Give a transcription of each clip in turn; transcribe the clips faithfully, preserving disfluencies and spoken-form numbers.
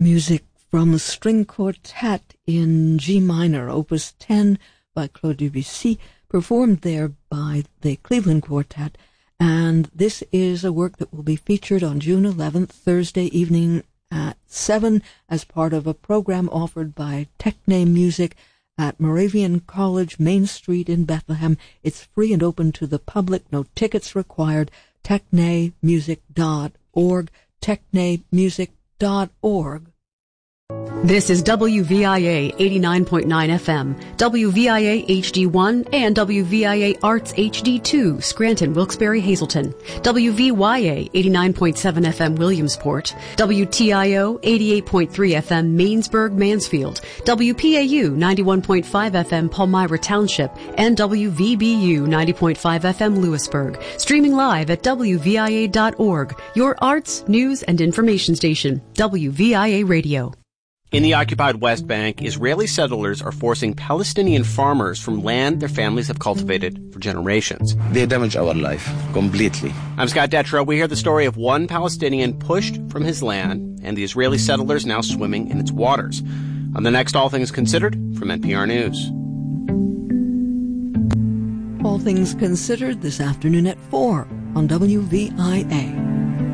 Music from the String Quartet in G minor, Opus ten by Claude Debussy, performed there by the Cleveland Quartet. And this is a work that will be featured on June eleventh, Thursday evening at seven, as part of a program offered by Techne Music at Moravian College, Main Street in Bethlehem. It's free and open to the public, no tickets required. techne music dot org, techne music dot org. This is W V I A eighty-nine point nine F M, W V I A H D one, and W V I A Arts H D two, Scranton, Wilkes-Barre, Hazleton, W V Y A eighty-nine point seven F M, Williamsport, W T I O eighty-eight point three F M, Mainsburg, Mansfield, W P A U ninety-one point five F M, Palmyra Township, and W V B U ninety point five F M, Lewisburg. Streaming live at W V I A dot org, your arts, news, and information station, W V I A Radio. In the occupied West Bank, Israeli settlers are forcing Palestinian farmers from land their families have cultivated for generations. They damage our life completely. I'm Scott Detrow. We hear the story of one Palestinian pushed from his land and the Israeli settlers now swimming in its waters. On the next All Things Considered from N P R News. All Things Considered this afternoon at four on W V I A.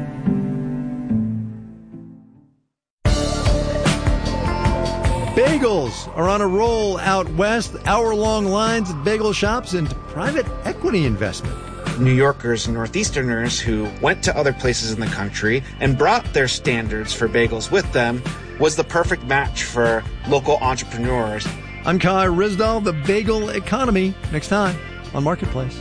Bagels are on a roll out west. Hour-long lines at bagel shops and private equity investment. New Yorkers and Northeasterners who went to other places in the country and brought their standards for bagels with them was the perfect match for local entrepreneurs. I'm Kai Risdall, the bagel economy, next time on Marketplace.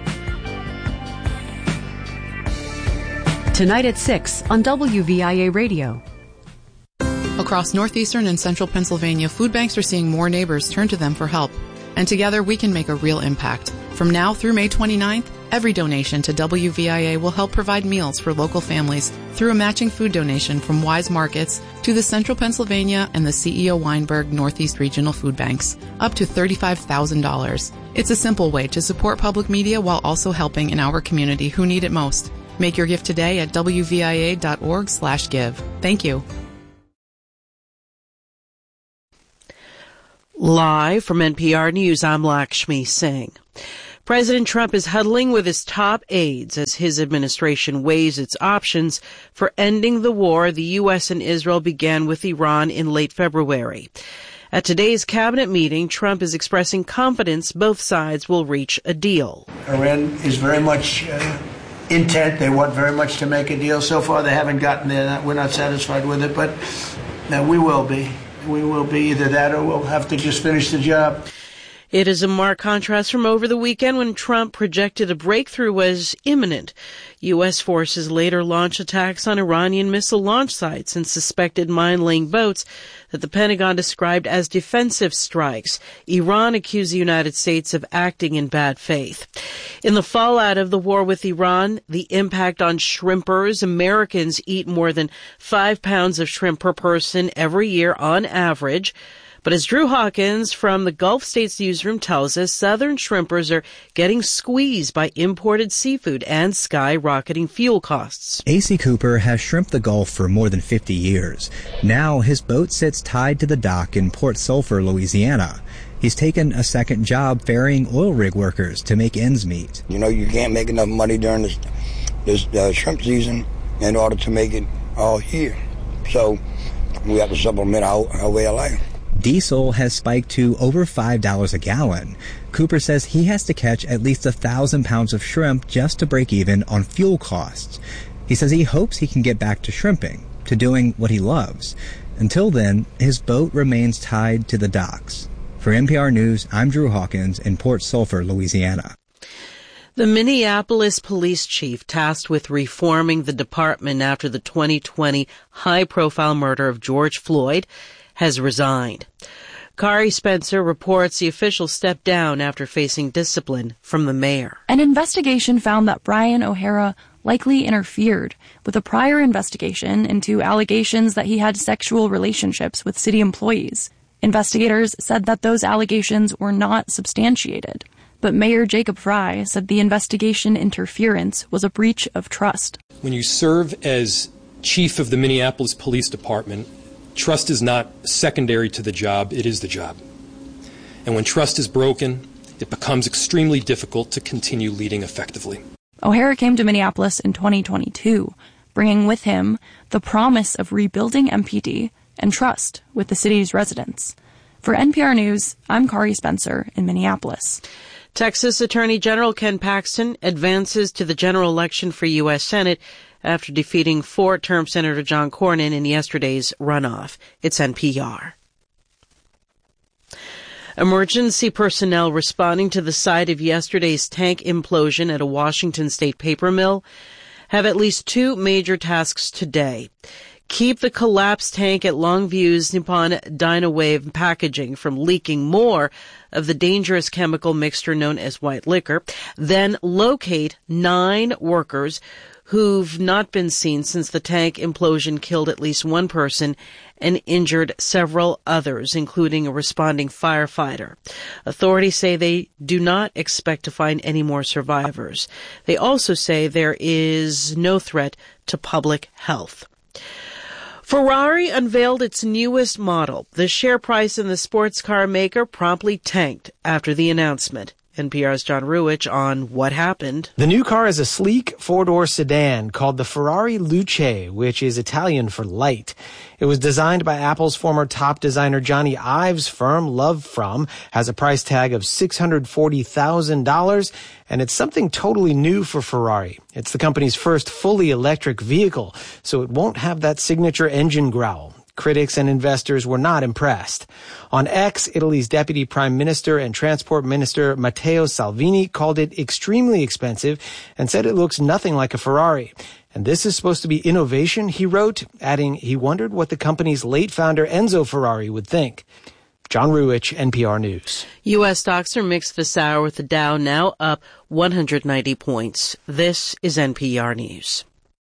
Tonight at six on W V I A Radio. Across northeastern and central Pennsylvania, food banks are seeing more neighbors turn to them for help. And together we can make a real impact. From now through May twenty-ninth, every donation to W V I A will help provide meals for local families through a matching food donation from Wise Markets to the Central Pennsylvania and the C E O Weinberg Northeast Regional Food Banks, up to thirty-five thousand dollars. It's a simple way to support public media while also helping in our community who need it most. Make your gift today at W V I A dot org slash give. Thank you. Live from N P R News, I'm Lakshmi Singh. President Trump is huddling with his top aides as his administration weighs its options for ending the war the U S and Israel began with Iran in late February. At today's cabinet meeting, Trump is expressing confidence both sides will reach a deal. Iran is very much uh, intent. They want very much to make a deal. So far, they haven't gotten there. We're not satisfied with it, but uh, we will be. We will be either that or we'll have to just finish the job. It is a marked contrast from over the weekend when Trump projected a breakthrough was imminent. U S forces later launched attacks on Iranian missile launch sites and suspected mine-laying boats that the Pentagon described as defensive strikes. Iran accused the United States of acting in bad faith. In the fallout of the war with Iran, the impact on shrimpers, Americans eat more than five pounds of shrimp per person every year on average. But as Drew Hawkins from the Gulf States newsroom tells us, Southern shrimpers are getting squeezed by imported seafood and skyrocketing fuel costs. A C Cooper has shrimped the Gulf for more than fifty years. Now his boat sits tied to the dock in Port Sulphur, Louisiana. He's taken a second job ferrying oil rig workers to make ends meet. You know, you can't make enough money during this, this uh, shrimp season in order to make it all year. So we have to supplement our, our way of life. Diesel has spiked to over five dollars a gallon. Cooper says he has to catch at least a thousand pounds of shrimp just to break even on fuel costs. He says he hopes he can get back to shrimping, to doing what he loves. Until then, his boat remains tied to the docks. For N P R News, I'm Drew Hawkins in Port Sulphur, Louisiana. The Minneapolis police chief tasked with reforming the department after the twenty twenty high-profile murder of George Floyd has resigned. Kari Spencer reports the official stepped down after facing discipline from the mayor. An investigation found that Brian O'Hara likely interfered with a prior investigation into allegations that he had sexual relationships with city employees. Investigators said that those allegations were not substantiated, but Mayor Jacob Frey said the investigation interference was a breach of trust. When you serve as chief of the Minneapolis Police Department, Trust is not secondary to the job, it is the job. And when trust is broken, it becomes extremely difficult to continue leading effectively. O'Hara came to Minneapolis in twenty twenty-two, bringing with him the promise of rebuilding M P D and trust with the city's residents. For N P R News, I'm Kari Spencer in Minneapolis. Texas Attorney General Ken Paxton advances to the general election for U S Senate after defeating four-term Senator John Cornyn in yesterday's runoff. It's N P R. Emergency personnel responding to the site of yesterday's tank implosion at a Washington state paper mill have at least two major tasks today. Keep the collapsed tank at Longview's Nippon Dynawave Packaging from leaking more of the dangerous chemical mixture known as white liquor. Then locate nine workers who've not been seen since the tank implosion killed at least one person and injured several others, including a responding firefighter. Authorities say they do not expect to find any more survivors. They also say there is no threat to public health. Ferrari unveiled its newest model. The share price in the sports car maker promptly tanked after the announcement. N P R's John Ruwitch on what happened. The new car is a sleek four-door sedan called the Ferrari Luce, which is Italian for light. It was designed by Apple's former top designer Johnny Ive's firm, Love From, has a price tag of six hundred forty thousand dollars, and it's something totally new for Ferrari. It's the company's first fully electric vehicle, so it won't have that signature engine growl. Critics and investors were not impressed. On X, Italy's Deputy Prime Minister and Transport Minister Matteo Salvini called it extremely expensive and said it looks nothing like a Ferrari. And this is supposed to be innovation, he wrote, adding he wondered what the company's late founder Enzo Ferrari would think. John Ruwitch, N P R News. U S stocks are mixed this hour with the Dow now up one hundred ninety points. This is N P R News.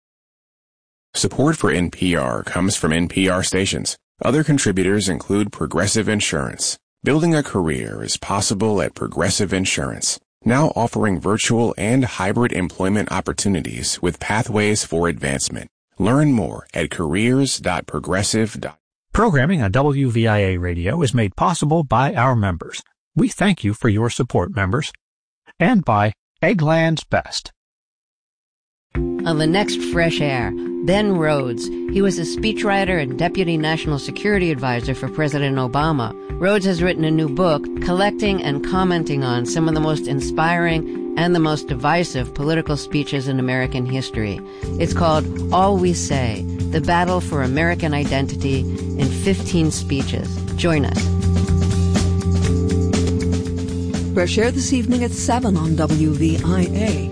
Support for N P R comes from N P R stations. Other contributors include Progressive Insurance. Building a career is possible at Progressive Insurance, now offering virtual and hybrid employment opportunities with pathways for advancement. Learn more at careers dot progressive dot com. Programming on W V I A Radio is made possible by our members. We thank you for your support, members. And by Eggland's Best. On the next Fresh Air, Ben Rhodes. He was a speechwriter and deputy national security advisor for President Obama. Rhodes has written a new book collecting and commenting on some of the most inspiring and the most divisive political speeches in American history. It's called All We Say, The Battle for American Identity in fifteen Speeches. Join us. Fresh Air this evening at seven on W V I A.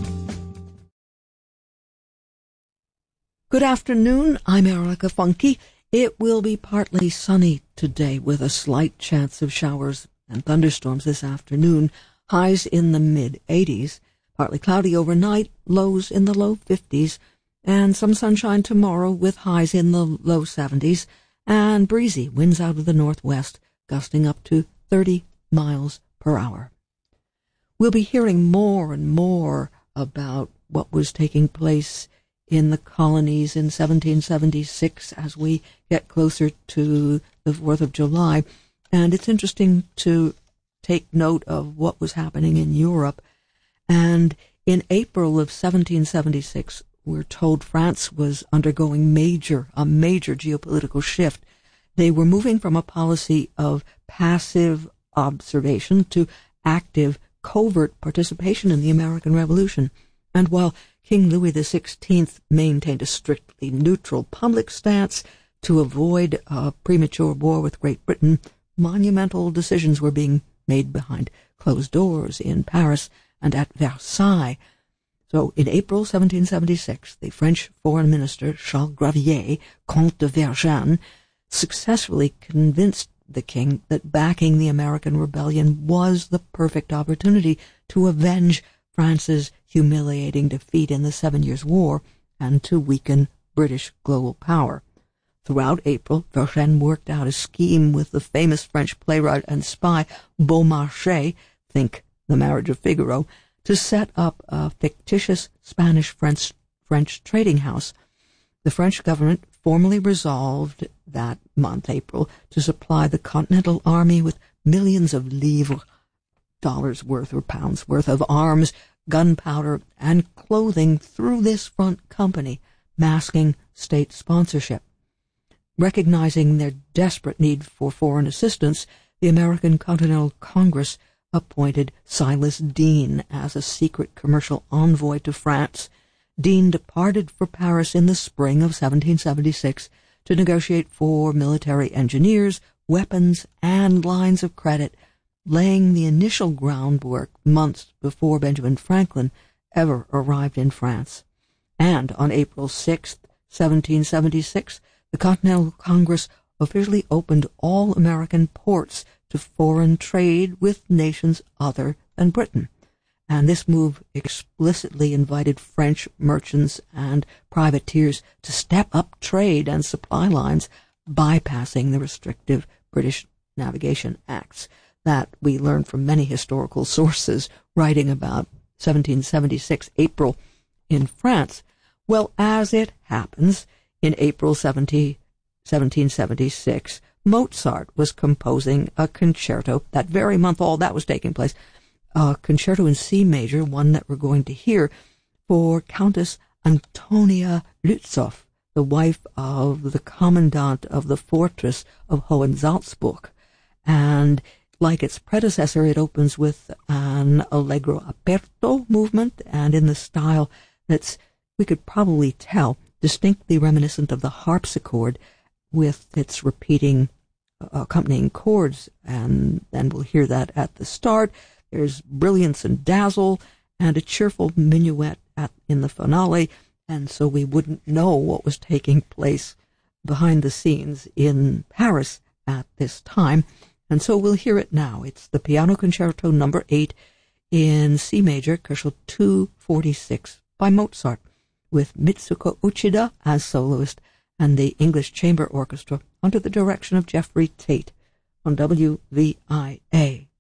Good afternoon, I'm Erica Funke. It will be partly sunny today with a slight chance of showers and thunderstorms this afternoon, highs in the mid-eighties, partly cloudy overnight, lows in the low fifties, and some sunshine tomorrow with highs in the low seventies, and breezy winds out of the northwest, gusting up to thirty miles per hour. We'll be hearing more and more about what was taking place in the colonies in seventeen seventy-six as we get closer to the fourth of July. And it's interesting to take note of what was happening in Europe. And in April of seventeen seventy-six, we're told France was undergoing major, a major geopolitical shift. They were moving from a policy of passive observation to active, covert participation in the American Revolution. And while King Louis the Sixteenth maintained a strictly neutral public stance to avoid a premature war with Great Britain, monumental decisions were being made behind closed doors in Paris and at Versailles. So in April seventeen seventy-six, the French foreign minister Charles Gravier, Comte de Vergennes, successfully convinced the king that backing the American rebellion was the perfect opportunity to avenge France's humiliating defeat in the Seven Years' War and to weaken British global power. Throughout April, Vergennes worked out a scheme with the famous French playwright and spy Beaumarchais, think The Marriage of Figaro, to set up a fictitious Spanish-French French trading house. The French government formally resolved that month, April, to supply the Continental Army with millions of livres, dollars worth or pounds worth of arms, gunpowder, and clothing through this front company, masking state sponsorship. Recognizing their desperate need for foreign assistance, the American Continental Congress appointed Silas Deane as a secret commercial envoy to France. Deane departed for Paris in the spring of seventeen seventy-six to negotiate for military engineers, weapons, and lines of credit, laying the initial groundwork months before Benjamin Franklin ever arrived in France. And on April sixth, seventeen seventy-six, the Continental Congress officially opened all American ports to foreign trade with nations other than Britain. And this move explicitly invited French merchants and privateers to step up trade and supply lines, bypassing the restrictive British Navigation Acts that we learn from many historical sources writing about seventeen seventy-six April in France. Well, as it happens, in April seventeen seventy-six, Mozart was composing a concerto. That very month, all that was taking place. A concerto in C major, one that we're going to hear, for Countess Antonia Lützow, the wife of the commandant of the fortress of Hohensalzburg. And like its predecessor, it opens with an allegro aperto movement, and in the style that's, we could probably tell, distinctly reminiscent of the harpsichord, with its repeating accompanying chords, and then we'll hear that at the start. There's brilliance and dazzle, and a cheerful minuet at, in the finale, and so we wouldn't know what was taking place behind the scenes in Paris at this time, and so we'll hear it now. It's the Piano Concerto number eight in C major, Köchel two forty-six by Mozart, with Mitsuko Uchida as soloist, and the English Chamber Orchestra under the direction of Jeffrey Tate on W V I A.